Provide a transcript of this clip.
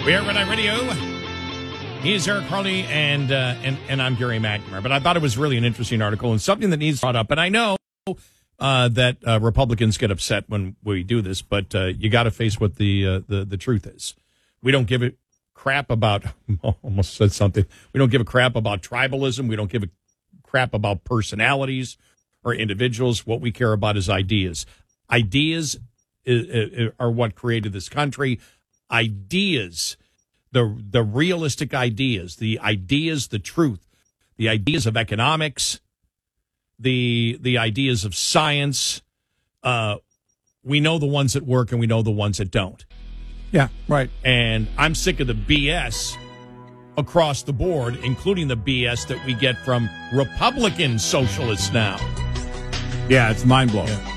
We are Red Eye Radio. He's Eric Harley, and I'm Gary McNamara. But I thought it was really an interesting article and something that needs brought up. And I know that Republicans get upset when we do this, but you got to face what the truth is. We don't give a crap about. Almost said something. We don't give a crap about tribalism. We don't give a crap about personalities or individuals. What we care about is ideas. Ideas are what created this country. Ideas, the realistic ideas, the truth, the ideas of economics, the ideas of science. We know the ones that work and we know the ones that don't. Yeah, right. And I'm sick of the BS across the board, including the BS that we get from Republican socialists now. Yeah, it's mind-blowing. Yeah.